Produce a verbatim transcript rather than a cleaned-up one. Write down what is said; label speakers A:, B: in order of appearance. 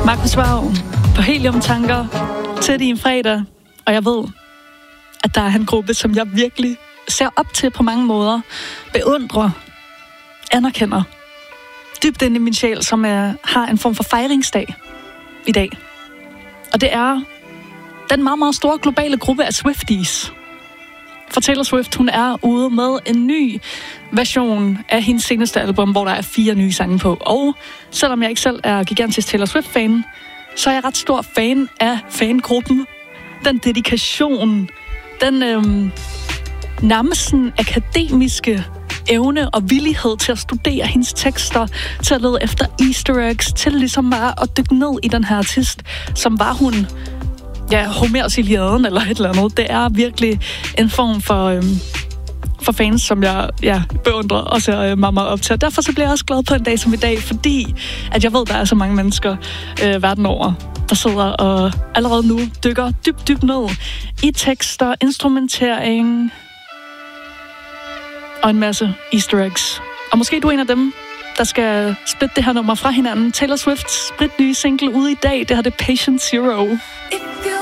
A: Markus Vav på Helium-tanker til din fredag, og jeg ved, at der er en gruppe, som jeg virkelig ser op til på mange måder, beundrer, anerkender, dybt inde i min sjæl, som er, har en form for fejringsdag i dag. Og det er den meget, meget store globale gruppe af Swifties. For Taylor Swift, hun er ude med en ny version af hendes seneste album, hvor der er fire nye sange på. Og selvom jeg ikke selv er gigantisk Taylor Swift-fan, så er jeg ret stor fan af fangruppen. Den dedikation, den øhm, nærmest sådan akademiske evne og villighed til at studere hendes tekster, til at lede efter easter eggs, til ligesom bare at dykke ned i den her artist, som var hun, ja, Homers Iliaden eller et eller andet. Det er virkelig en form for, øhm, for fans, som jeg ja, beundrer og ser øh, meget, meget op til. Og derfor så bliver jeg også glad på en dag som i dag, fordi at jeg ved, der er så mange mennesker øh, verden over, der sidder og allerede nu dykker dybt, dybt ned i tekster, instrumentering og en masse easter eggs. Og måske du er en af dem, der skal splitte det her nummer fra hinanden. Taylor Swifts spritnye single ude i dag, det her det er Patient Zero.